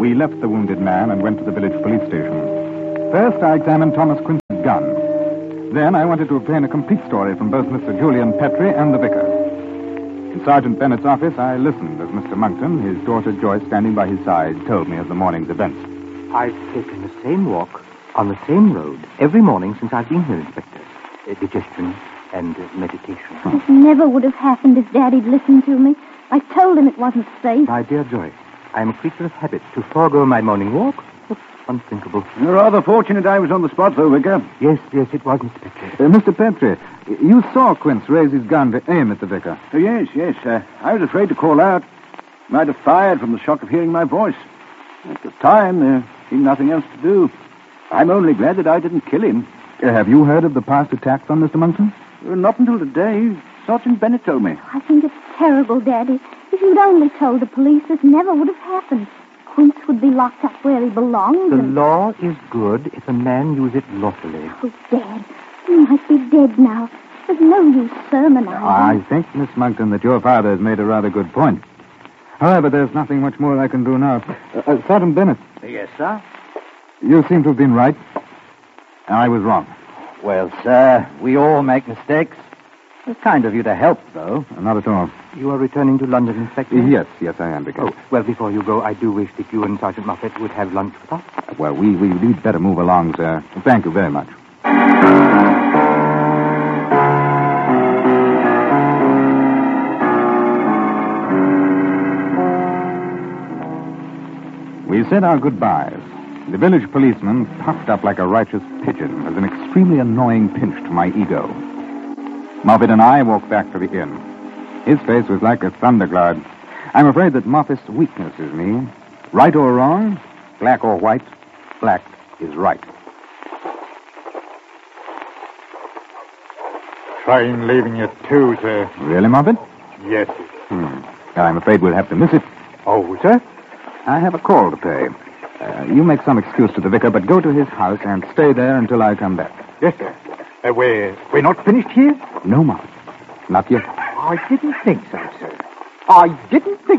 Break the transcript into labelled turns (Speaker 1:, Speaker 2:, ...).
Speaker 1: We left the wounded man and went to the village police station. First, I examined Thomas Quince's gun. Then I wanted to obtain a complete story from both Mr. Julian Petrie and the vicar. In Sergeant Bennett's office, I listened as Mr. Monkton, his daughter Joyce standing by his side, told me of the morning's events.
Speaker 2: I've taken the same walk on the same road every morning since I've been here, Inspector. Digestion and meditation.
Speaker 3: This never would have happened if Daddy'd listened to me. I told him it wasn't safe.
Speaker 2: My dear Joyce, I am a creature of habit. To forego my morning walk? Oh, unthinkable.
Speaker 4: You're rather fortunate I was on the spot, though, Vicar.
Speaker 2: Yes, it was, Inspector.
Speaker 1: Mr. Petrie, you saw Quince raise his gun to aim at the vicar.
Speaker 4: Oh, yes. I was afraid to call out. Might have fired from the shock of hearing my voice. At the time, there seemed nothing else to do. I'm only glad that I didn't kill him.
Speaker 1: Have you heard of the past attacks on Mr. Monkton?
Speaker 4: Not until today. Sergeant Bennett told me.
Speaker 3: I think it's terrible, Daddy. If you'd only told the police, this never would have happened. Quince would be locked up where he belongs.
Speaker 2: The law is good if a man use it lawfully.
Speaker 3: Oh, Dad, he might be dead now. There's no use sermonizing.
Speaker 1: I think, Miss Monkton, that your father has made a rather good point. However, there's nothing much more I can do now. Sergeant Bennett.
Speaker 4: Yes, sir?
Speaker 1: You seem to have been right. I was wrong.
Speaker 5: Well, sir, we all make mistakes. It's kind of you to help, though.
Speaker 1: Not at all.
Speaker 2: You are returning to London, Inspector?
Speaker 1: Yes, I am, Vicar.
Speaker 2: Oh, well, before you go, I do wish that you and Sergeant Moffat would have lunch with us.
Speaker 1: Well, we'd better move along, sir. Thank you very much. We said our goodbyes. The village policeman puffed up like a righteous pigeon as an extremely annoying pinch to my ego. Moffat and I walked back to the inn. His face was like a thundercloud. I'm afraid that Moffat's weakness is me. Right or wrong, black or white, black is right.
Speaker 6: Train leaving at 2, sir.
Speaker 1: Really, Moffat?
Speaker 6: Yes.
Speaker 1: I'm afraid we'll have to miss it.
Speaker 6: Oh, sir?
Speaker 1: I have a call to pay. You make some excuse to the vicar, but go to his house and stay there until I come back.
Speaker 6: Yes, sir. We're not finished here?
Speaker 1: No, Moffat. Not yet.
Speaker 6: I didn't think so, sir. I didn't think